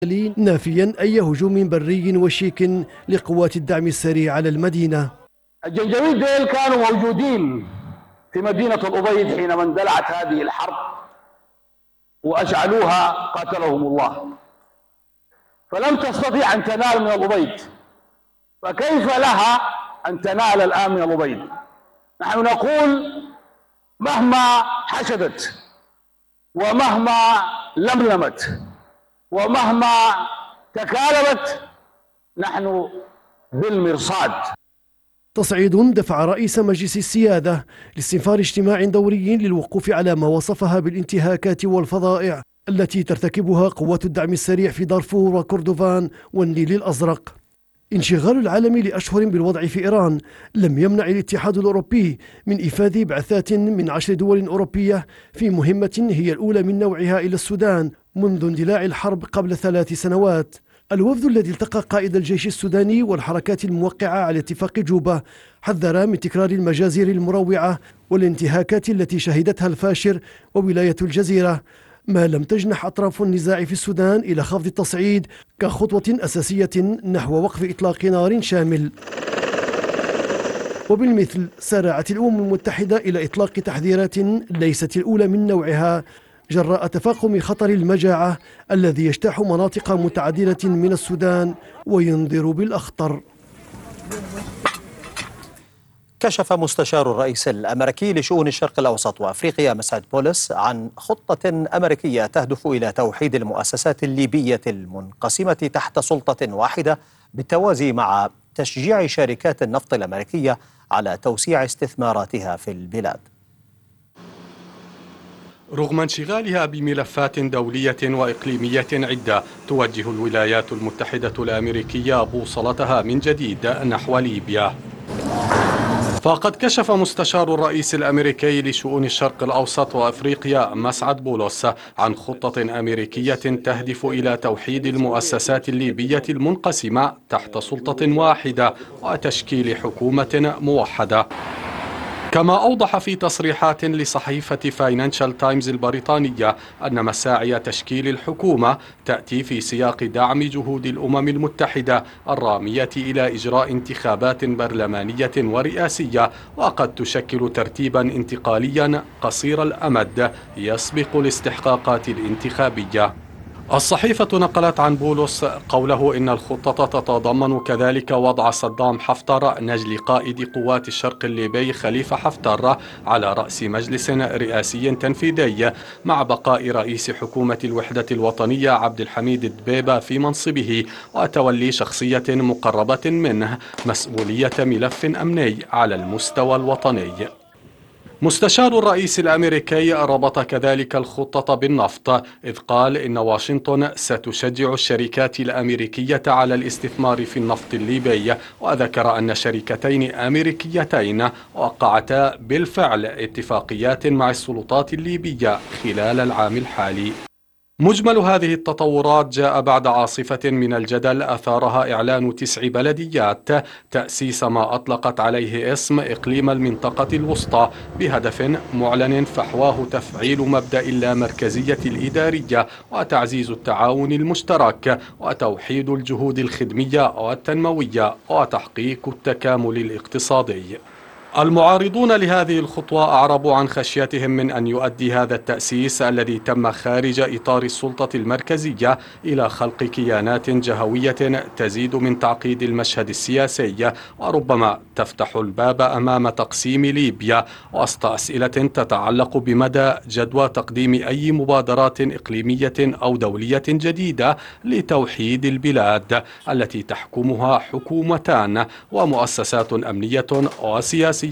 نافيا أي هجوم بري وشيك لقوات الدعم السريع على المدينة. الجنجويد ديل كانوا موجودين في مدينة الأبيض حينما اندلعت هذه الحرب وأشعلوها قاتلهم الله، فلم تستطيع أن تنال من الأبيض، فكيف لها أن تنال الآن من الأبيض؟ نحن نقول مهما حشدت ومهما لملمت ومهما تكالبت نحن بالمرصاد. تصعيد دفع رئيس مجلس السيادة لاستنفار اجتماع دوري للوقوف على ما وصفها بالانتهاكات والفظائع التي ترتكبها قوات الدعم السريع في دارفور وكردفان والنيل الأزرق. انشغال العالم لأشهر بالوضع في إيران لم يمنع الاتحاد الأوروبي من إيفاد بعثات من 10 دول أوروبية في مهمة هي الأولى من نوعها إلى السودان منذ اندلاع الحرب قبل 3 سنوات. الوفد الذي التقى قائد الجيش السوداني والحركات الموقعة على اتفاق جوبا حذر من تكرار المجازر المروعة والانتهاكات التي شهدتها الفاشر وولاية الجزيرة، ما لم تجنح أطراف النزاع في السودان إلى خفض التصعيد كخطوة أساسية نحو وقف إطلاق نار شامل. وبالمثل سارعت الأمم المتحدة إلى إطلاق تحذيرات ليست الأولى من نوعها جراء تفاقم خطر المجاعة الذي يجتاح مناطق متعددة من السودان وينذر بالأخطر. كشف مستشار الرئيس الأمريكي لشؤون الشرق الأوسط وأفريقيا مسعد بولس عن خطة أمريكية تهدف إلى توحيد المؤسسات الليبية المنقسمة تحت سلطة واحدة بالتوازي مع تشجيع شركات النفط الأمريكية على توسيع استثماراتها في البلاد. رغم انشغالها بملفات دولية وإقليمية عدة، توجه الولايات المتحدة الأمريكية بوصلتها من جديد نحو ليبيا. فقد كشف مستشار الرئيس الأمريكي لشؤون الشرق الأوسط وأفريقيا مسعد بولس عن خطة أمريكية تهدف إلى توحيد المؤسسات الليبية المنقسمة تحت سلطة واحدة وتشكيل حكومة موحدة. كما أوضح في تصريحات لصحيفة فاينانشال تايمز البريطانية أن مساعي تشكيل الحكومة تأتي في سياق دعم جهود الأمم المتحدة الرامية إلى إجراء انتخابات برلمانية ورئاسية، وقد تشكل ترتيبا انتقاليا قصير الأمد يسبق الاستحقاقات الانتخابية. الصحيفة نقلت عن بولس قوله إن الخطة تتضمن كذلك وضع صدام حفتر نجل قائد قوات الشرق الليبي خليفة حفتر على رأس مجلس رئاسي تنفيذي، مع بقاء رئيس حكومة الوحدة الوطنية عبد الحميد الدبيبة في منصبه وتولي شخصية مقربة منه مسؤولية ملف أمني على المستوى الوطني. مستشار الرئيس الأمريكي ربط كذلك الخطة بالنفط، إذ قال إن واشنطن ستشجع الشركات الأمريكية على الاستثمار في النفط الليبي، وذكر أن شركتين أمريكيتين وقعتا بالفعل اتفاقيات مع السلطات الليبية خلال العام الحالي. مجمل هذه التطورات جاء بعد عاصفة من الجدل أثارها إعلان 9 بلديات تأسيس ما أطلقت عليه اسم إقليم المنطقة الوسطى، بهدف معلن فحواه تفعيل مبدأ اللامركزية الإدارية وتعزيز التعاون المشترك وتوحيد الجهود الخدمية والتنموية وتحقيق التكامل الاقتصادي. المعارضون لهذه الخطوة أعربوا عن خشيتهم من أن يؤدي هذا التأسيس الذي تم خارج إطار السلطة المركزية إلى خلق كيانات جهوية تزيد من تعقيد المشهد السياسي، وربما تفتح الباب أمام تقسيم ليبيا وسط أسئلة تتعلق بمدى جدوى تقديم أي مبادرات إقليمية أو دولية جديدة لتوحيد البلاد التي تحكمها حكومتان ومؤسسات أمنية وسياسية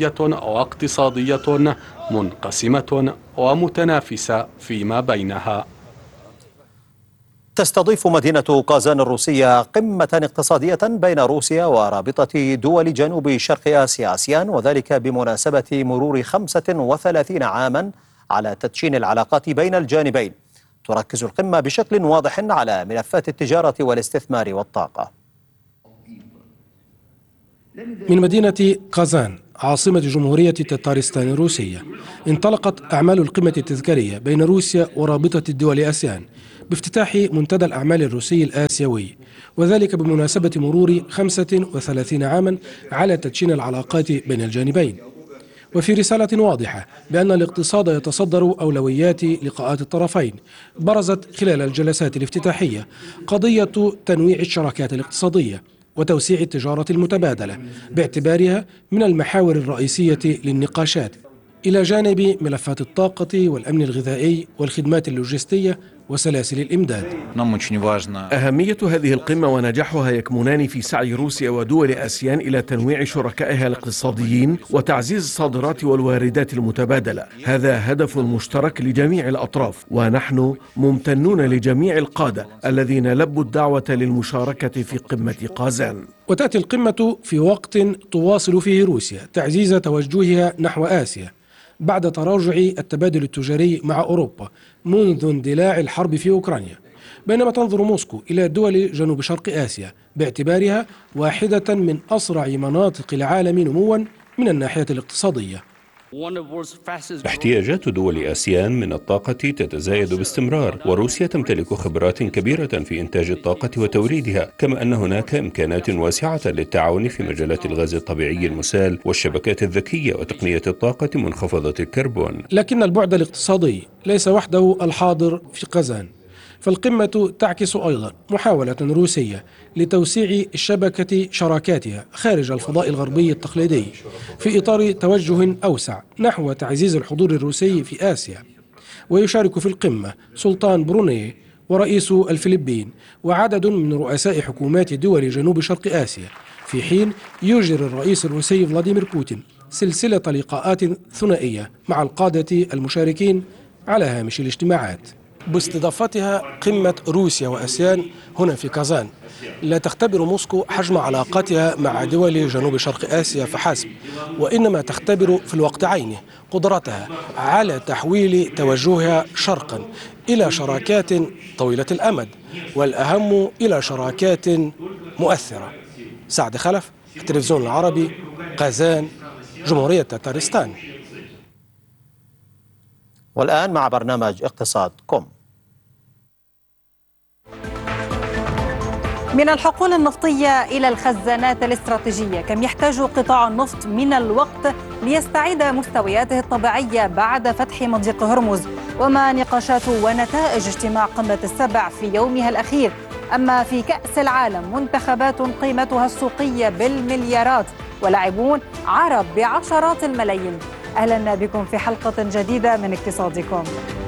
واقتصادية منقسمة ومتنافسة فيما بينها. تستضيف مدينة قازان الروسية قمة اقتصادية بين روسيا ورابطة دول جنوب شرق آسيا آسيان، وذلك بمناسبة مرور 35 عاما على تدشين العلاقات بين الجانبين. تركز القمة بشكل واضح على ملفات التجارة والاستثمار والطاقة. من مدينة قازان عاصمة جمهورية تتارستان الروسية انطلقت أعمال القمة التذكارية بين روسيا ورابطة الدول آسيان بافتتاح منتدى الأعمال الروسي الآسيوي، وذلك بمناسبة مرور 35 عاما على تدشين العلاقات بين الجانبين. وفي رسالة واضحة بأن الاقتصاد يتصدر أولويات لقاءات الطرفين، برزت خلال الجلسات الافتتاحية قضية تنويع الشراكات الاقتصادية وتوسيع التجارة المتبادلة باعتبارها من المحاور الرئيسية للنقاشات، إلى جانب ملفات الطاقة والأمن الغذائي والخدمات اللوجستية وسلاسل الإمداد. أهمية هذه القمة ونجاحها يكمنان في سعي روسيا ودول آسيان إلى تنويع شركائها الاقتصاديين وتعزيز الصادرات والواردات المتبادلة. هذا هدف مشترك لجميع الأطراف، ونحن ممتنون لجميع القادة الذين لبوا الدعوة للمشاركة في قمة قازان. وتأتي القمة في وقت تواصل فيه روسيا تعزيز توجهها نحو آسيا بعد تراجع التبادل التجاري مع أوروبا منذ اندلاع الحرب في أوكرانيا، بينما تنظر موسكو إلى دول جنوب شرق آسيا باعتبارها واحدة من أسرع مناطق العالم نموا من الناحية الاقتصادية. احتياجات دول آسيان من الطاقة تتزايد باستمرار، وروسيا تمتلك خبرات كبيرة في إنتاج الطاقة وتوريدها، كما أن هناك إمكانات واسعة للتعاون في مجالات الغاز الطبيعي المسال والشبكات الذكية وتقنية الطاقة منخفضة الكربون. لكن البعد الاقتصادي ليس وحده الحاضر في قازان، فالقمة تعكس أيضا محاولة روسية لتوسيع شبكة شراكاتها خارج الفضاء الغربي التقليدي في إطار توجه أوسع نحو تعزيز الحضور الروسي في آسيا. ويشارك في القمة سلطان بروني ورئيس الفلبين وعدد من رؤساء حكومات دول جنوب شرق آسيا، في حين يجري الرئيس الروسي فلاديمير بوتين سلسلة لقاءات ثنائية مع القادة المشاركين على هامش الاجتماعات. باستضافتها قمة روسيا وآسيان هنا في قازان، لا تختبر موسكو حجم علاقاتها مع دول جنوب شرق آسيا فحسب، وإنما تختبر في الوقت عينه قدرتها على تحويل توجهها شرقا إلى شراكات طويلة الأمد، والأهم إلى شراكات مؤثرة. سعد خلف، التلفزيون العربي، قازان، جمهورية تتارستان. والآن مع برنامج اقتصاد.com. من الحقول النفطية إلى الخزانات الاستراتيجية، كم يحتاج قطاع النفط من الوقت ليستعيد مستوياته الطبيعية بعد فتح مضيق هرمز؟ وما نقاشات ونتائج اجتماع قمة السبع في يومها الأخير؟ أما في كأس العالم منتخبات قيمتها السوقية بالمليارات ولاعبون عرب بعشرات الملايين. أهلا بكم في حلقة جديدة من اقتصادكم.